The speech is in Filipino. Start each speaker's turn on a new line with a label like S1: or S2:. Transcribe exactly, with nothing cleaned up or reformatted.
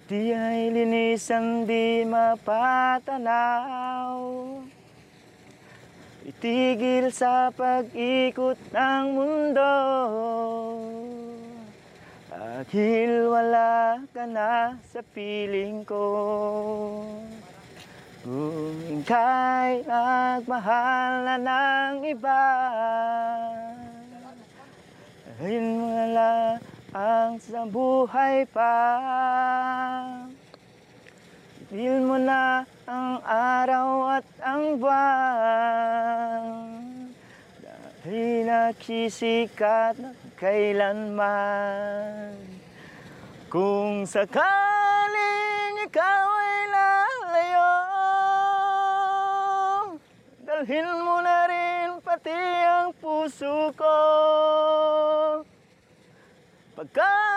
S1: Di ay linisan, di mapatanaw. Itigil sa pag-ikot ng mundo, dahil wala ka na sa piling ko. Kung ika'y nagmahal na ng iba, dahil wala ang sa buhay pa. Itigil mo na ang araw at ang buwan, dahil nagsisikat na kailanman. Kung sakaling ikaw ay lalayo, dalhin mo na rin pati ang puso ko. Pagka